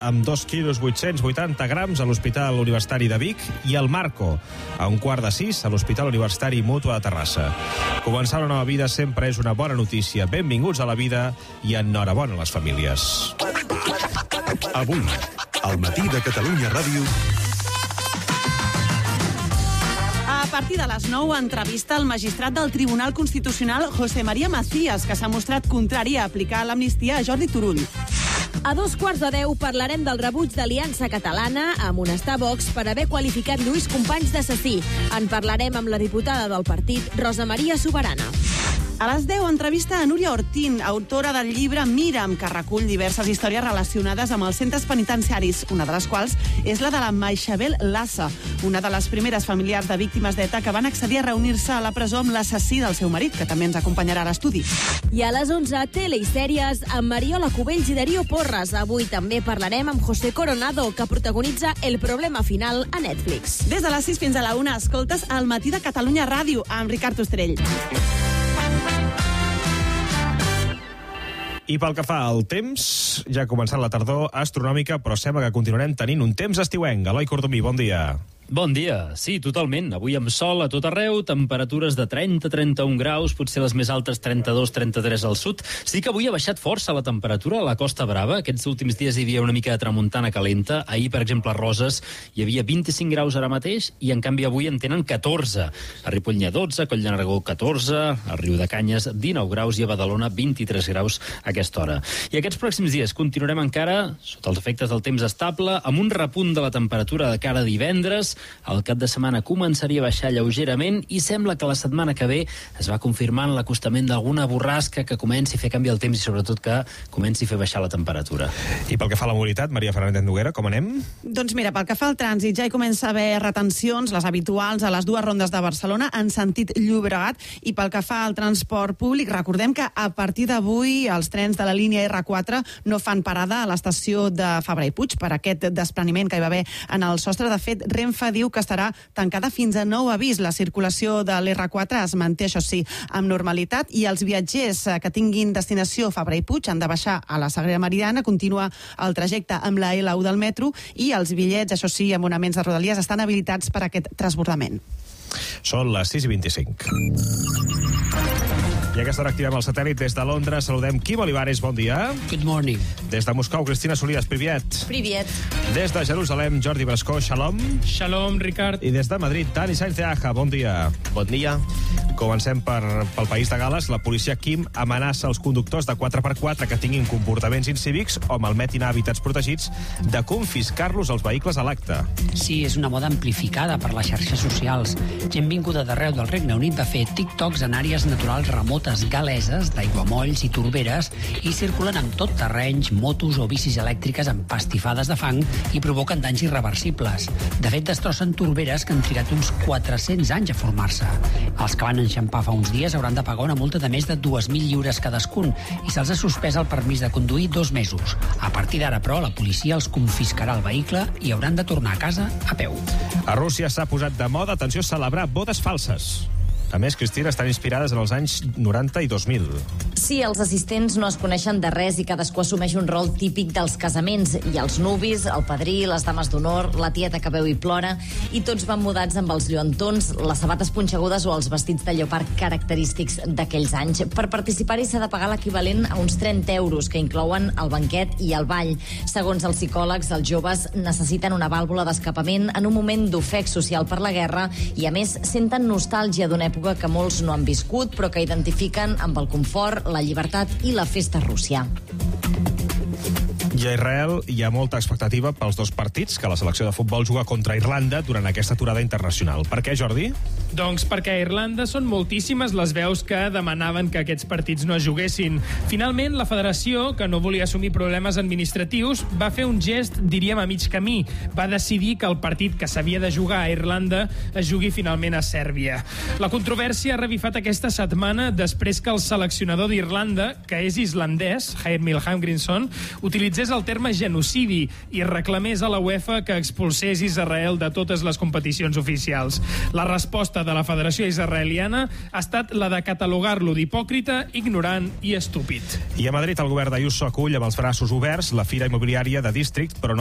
amb 2 quilos 880 grams a l'Hospital Universitari de Vic, i el Marco, a 5:45 a l'Hospital Universitari Mútua de Terrassa. Començar una nova vida sempre és una bona notícia. Benvinguts a la vida i enhorabona a les famílies. Avui, al matí de Catalunya Ràdio... A partir de les 9, entrevista al magistrat del Tribunal Constitucional, José María Macías, que s'ha mostrat contrari a aplicar l'amnistia a Jordi Turull. A 9:45 parlarem del rebuig d'Aliança Catalana a amonestar Vox per haver qualificat Lluís Companys d'assassí. En parlarem amb la diputada del partit, Rosa Maria Soberana. A les 10, entrevista a Núria Ortín, autora del llibre Mira'm, que recull diverses històries relacionades amb els centres penitenciaris, una de les quals és la de la Maixabel Lassa, una de les primeres familiars de víctimes d'ETA que van accedir a reunir-se a la presó amb l'assassí del seu marit, que també ens acompanyarà a l'estudi. I a les 11, tele i sèries amb Mariola Cubells i Darío Porras. Avui també parlarem amb José Coronado, que protagonitza El problema final a Netflix. Des de les 6 fins a la 1, escoltes El matí de Catalunya Ràdio amb Ricard Ostrell. I pel que fa al temps, ja ha començat la tardor astronòmica, però sembla que continuarem tenint un temps estiuenc. Eloi Cordomí, bon dia. Bon dia. Sí, totalment. Avui amb sol a tot arreu, temperatures de 30-31 graus, potser les més altes 32-33 al sud. Sí que avui ha baixat força la temperatura a la Costa Brava. Aquests últims dies hi havia una mica de tramuntana calenta. Ahir, per exemple, a Roses hi havia 25 graus ara mateix i, en canvi, avui en tenen 14. A Ripoll n'hi ha 12, a Coll de Nargó 14, a Riu de Canyes 19 graus i a Badalona 23 graus a aquesta hora. I aquests pròxims dies continuarem encara sota els efectes del temps estable, amb un repunt de la temperatura de cara a divendres. El cap de setmana començaria a baixar lleugerament i sembla que la setmana que ve es va confirmant l'acostament d'alguna borrasca que comenci a fer canviar el temps i sobretot que comenci a fer baixar la temperatura. I pel que fa a la mobilitat, Maria Fernández Noguera, com anem? Doncs mira, pel que fa al trànsit, ja hi comença a haver retencions, les habituals, a les dues rondes de Barcelona en sentit Llobregat, i pel que fa al transport públic, recordem que a partir d'avui els trens de la línia R4 no fan parada a l'estació de Fabra i Puig per aquest despreniment que hi va haver en el sostre. De fet, Renfe diu que estarà tancada fins a nou avís. La circulació de l'R4 es manté, això sí, amb normalitat, i els viatgers que tinguin destinació Fabra i Puig han de baixar a la Sagrera Meridiana, continua el trajecte amb la L1 del metro, i els bitllets, això sí, amb abonaments de Rodalies estan habilitats per a aquest transbordament. Són les 6:25. I a aquesta hora activem el satèl·lit des de Londres. Saludem Quim Olivares, bon dia. Good morning. Des de Moscou, Cristina Solidas, priviet. Priviet. Des de Jerusalem, Jordi Brascó, shalom. Shalom, Ricard. I des de Madrid, Dani Sainz de Aja, bon dia. Bon dia. Comencem pel País de Gales. La policia Quim amenaça els conductors de 4x4 que tinguin comportaments incívics o malmetin hàbitats protegits de confiscar-los els vehicles a l'acte. Sí, és una moda amplificada per les xarxes socials. Gent vinguda d'arreu del Regne Unit va fer TikToks en àrees naturals remotes galeses, d'aiguamolls i torberes, i circulen amb tot terrenys, motos o bicis elèctriques empastifades de fang i provoquen danys irreversibles. De fet, destrossen torberes que han trigat uns 400 anys a formar-se. Els que van enxampar fa uns dies hauran de pagar una multa de més de 2.000 lliures cadascun i se'ls ha suspès el permís de conduir 2 mesos. A partir d'ara, però, la policia els confiscarà el vehicle i hauran de tornar a casa a peu. A Rússia s'ha posat de moda, atenció, celebrar bodes falses. A més, Cristina, estan inspirades en els anys 90 i 2000. Sí, els assistents no es coneixen de res i cadascú assumeix un rol típic dels casaments. Hi ha els nuvis, el padrí, les dames d'honor, la tieta que veu i plora, i tots van mudats amb els lluentons, les sabates punxegudes o els vestits de lleopard característics d'aquells anys. Per participar-hi s'ha de pagar l'equivalent a uns 30 euros, que inclouen el banquet i el ball. Segons els psicòlegs, els joves necessiten una vàlvula d'escapament en un moment d'ofec social per la guerra i, a més, senten nostàlgia d'una època que molts no han viscut, però que identifiquen amb el confort, la llibertat i la festa a Rússia. I a Israel hi ha molta expectativa pels dos partits que la selecció de futbol juga contra Irlanda durant aquesta aturada internacional. Per què, Jordi? Doncs perquè a Irlanda són moltíssimes les veus que demanaven que aquests partits no es juguessin. Finalment, la federació, que no volia assumir problemes administratius, va fer un gest, diríem, a mig camí. Va decidir que el partit que s'havia de jugar a Irlanda es jugui finalment a Sèrbia. La controvèrsia ha revifat aquesta setmana després que el seleccionador d'Irlanda, que és islandès, Heimir Hallgrímsson, utilitzés utilitzés el terme genocidi i reclamés a la UEFA que expulsés Israel de totes les competicions oficials. La resposta de la Federació Israeliana ha estat la de catalogar-lo d'hipòcrita, ignorant i estúpid. I a Madrid el govern d'Ayuso acull amb els braços oberts la Fira Immobiliària de District, però no